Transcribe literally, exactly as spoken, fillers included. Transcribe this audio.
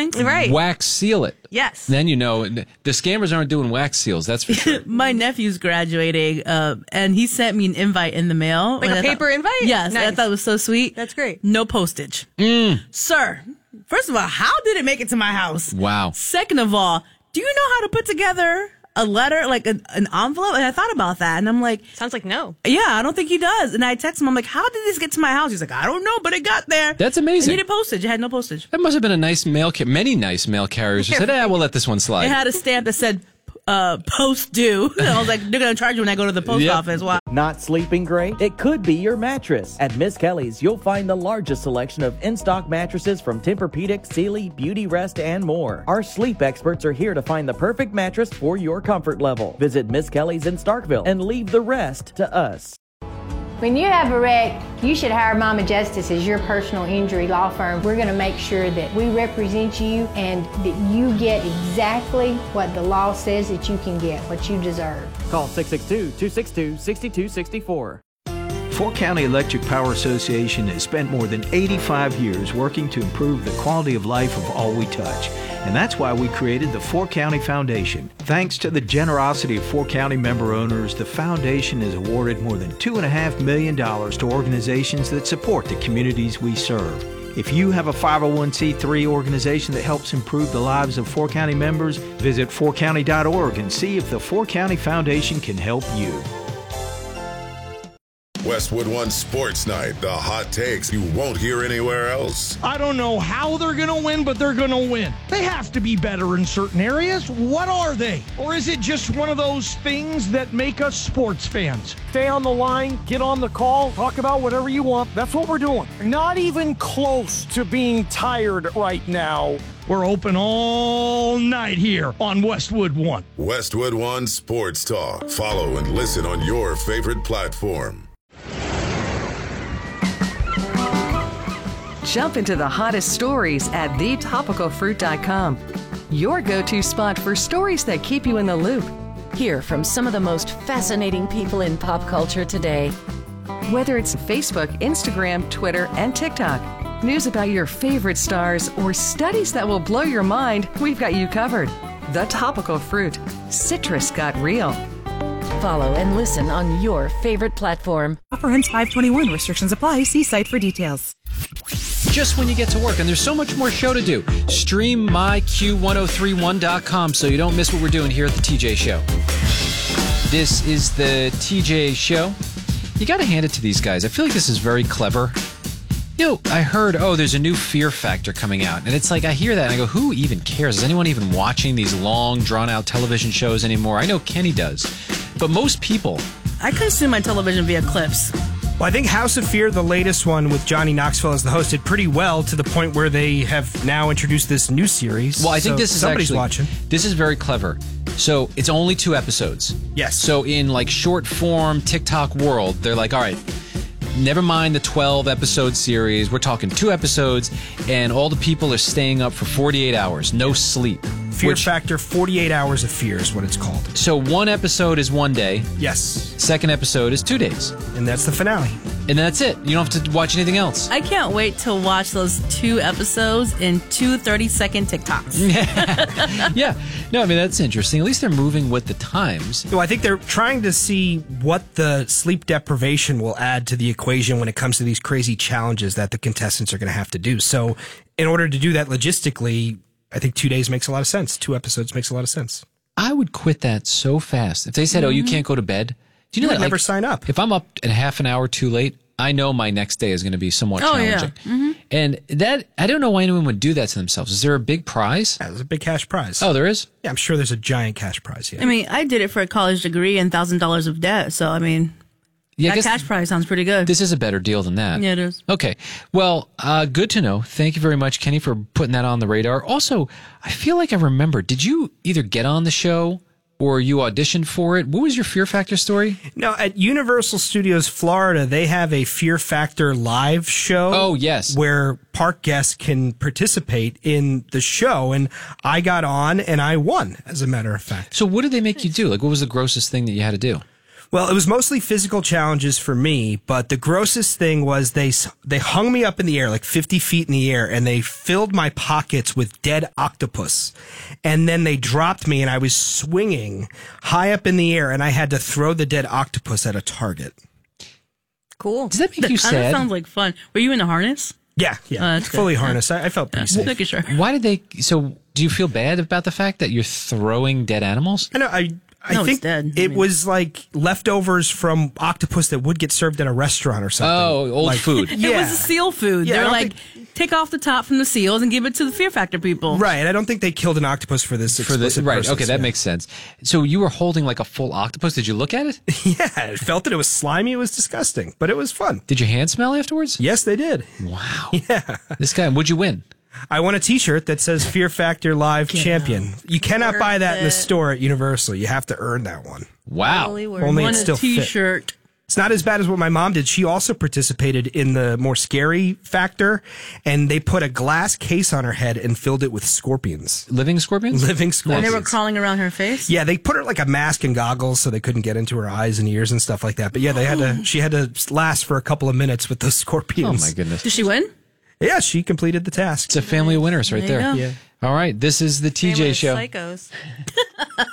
something. Right. Wax seal it. Yes. Then you know the scammers aren't doing wax seals. That's for sure. My nephew's graduating, uh, and he sent me an invite in the mail. Like And a I paper thought, invite? Yes. Nice. I thought it was so sweet. That's great. No postage. Mm. Sir, first of all, how did it make it to my house? Wow. Second of all, do you know how to put together a letter, like a, an envelope? And I thought about that, and I'm like, Sounds like no. yeah, I don't think he does. And I text him, I'm like, how did this get to my house? He's like, I don't know, but it got there. That's amazing. It needed postage. It had no postage. That must have been a nice mail. Ca- many nice mail carriers who said, "Ah, we'll let this one slide." It had a stamp that said uh, post due. And I was like, they're going to charge you when I go to the post Yep. office. Wow. Not sleeping great? It could be your mattress. At Miss Kelly's, you'll find the largest selection of in-stock mattresses from Tempur-Pedic, Sealy, Beauty Rest, and more. Our sleep experts are here to find the perfect mattress for your comfort level. Visit Miss Kelly's in Starkville and leave the rest to us. When you have a wreck, you should hire Mama Justice as your personal injury law firm. We're going to make sure that we represent you and that you get exactly what the law says that you can get, what you deserve. Call six six two, two six two, six two six four. Fork County Electric Power Association has spent more than eighty-five years working to improve the quality of life of all we touch. And that's why we created the Fork County Foundation. Thanks to the generosity of Fork County member owners, the foundation has awarded more than two point five million dollars to organizations that support the communities we serve. If you have a five oh one c three organization that helps improve the lives of Fork County members, visit fork county dot org and see if the Fork County Foundation can help you. Westwood One Sports Night, the hot takes you won't hear anywhere else. I don't know how they're going to win, but they're going to win. They have to be better in certain areas. What are they? Or is it just one of those things that make us sports fans? Stay on the line, get on the call, talk about whatever you want. That's what we're doing. Not even close to being tired right now. We're open all night here on Westwood One. Westwood One Sports Talk. Follow and listen on your favorite platform. Jump into the hottest stories at the topical fruit dot com. Your go-to spot for stories that keep you in the loop. Hear from some of the most fascinating people in pop culture today. Whether it's Facebook, Instagram, Twitter, and TikTok, news about your favorite stars, or studies that will blow your mind, we've got you covered. The Topical Fruit. Citrus got real. Follow and listen on your favorite platform. Offer ends five twenty-one. Restrictions apply. See site for details. Just when you get to work, and there's so much more show to do. Stream my q ten thirty-one dot com so you don't miss what we're doing here at the T J Show. This is the T J Show. You got to hand it to these guys. I feel like this is very clever. You know, I heard, oh, there's a new Fear Factor coming out. And it's like, I hear that and I go, who even cares? Is anyone even watching these long, drawn-out television shows anymore? I know Kenny does. But most people... I consume my television via clips. Well, I think House of Fear, the latest one with Johnny Knoxville as the host, did pretty well to the point where they have now introduced this new series. Well, I think so this is somebody's actually, watching. This is very clever. So it's only two episodes. Yes. So in like short form TikTok world, they're like, all right, never mind the twelve episode series. We're talking two episodes, and all the people are staying up for forty-eight hours, no sleep. Fear which, Factor, forty-eight hours of fear is what it's called. So one episode is one day. Yes. Second episode is two days. And that's the finale. And that's it. You don't have to watch anything else. I can't wait to watch those two episodes in two thirty-second TikToks. Yeah. No, I mean, that's interesting. At least they're moving with the times. So I think they're trying to see what the sleep deprivation will add to the equation when it comes to these crazy challenges that the contestants are going to have to do. So in order to do that logistically, I think two days makes a lot of sense. Two episodes makes a lot of sense. I would quit that so fast. If they said, mm-hmm. oh, you can't go to bed. Do you know you that? Never like, sign up. If I'm up a half an hour too late, I know my next day is going to be somewhat oh, challenging. Yeah. Mm-hmm. And that, I don't know why anyone would do that to themselves. Is there a big prize? Yeah, there's a big cash prize. Oh, there is? Yeah, I'm sure there's a giant cash prize. Yeah. I mean, I did it for a college degree and one thousand dollars of debt. So, I mean, yeah, that cash prize sounds pretty good. This is a better deal than that. Yeah, it is. Okay. Well, uh, good to know. Thank you very much, Kenny, for putting that on the radar. Also, I feel like I remember, did you either get on the show or you auditioned for it? What was your Fear Factor story? No, at Universal Studios Florida, they have a Fear Factor live show. Oh, yes. Where park guests can participate in the show. And I got on and I won, as a matter of fact. So what did they make you do? Like, what was the grossest thing that you had to do? Well, it was mostly physical challenges for me, but the grossest thing was they they hung me up in the air, like fifty feet in the air, and they filled my pockets with dead octopus. And then they dropped me, and I was swinging high up in the air, and I had to throw the dead octopus at a target. Cool. Does that make that you kind of sad? sounds like fun. Were you in a harness? Yeah, yeah, Oh, fully good. harnessed. I, I felt pretty Yeah. safe. Making sure. Why did they? So, do you feel bad about the fact that you're throwing dead animals? I know. I I No, it's think dead. I it mean- was like leftovers from octopus that would get served at a restaurant or something. Oh, old Like- food. It Yeah. was a seal food. Yeah, I They're don't like, take off the top from the seals and give it to the Fear Factor people. Right. I don't think they killed an octopus for this. For the explicit right, purpose, okay, that yeah. makes sense. So you were holding like a full octopus. Did you look at it? Yeah, I felt it. It was slimy. It was disgusting, but it was fun. Did your hands smell afterwards? Yes, they did. Wow. Yeah. This guy, would you win? I won a T-shirt that says Fear Factor Live Champion. You cannot buy that in the Worth it. store at Universal. You have to earn that one. Wow. Only Only Won it's a still fit. T-shirt. It's not as bad as what my mom did. She also participated in the more scary factor, and they put a glass case on her head and filled it with scorpions. Living scorpions? Living And scorpions. they were crawling around her face. Yeah, they put her like a mask and goggles so they couldn't get into her eyes and ears and stuff like that. But yeah, they had to. She had to last for a couple of minutes with those Oh scorpions. my goodness. Did she win? Yeah, she completed the task. It's a family of winners right There you there. go. Yeah. All right, this is the T J Show. Psychos.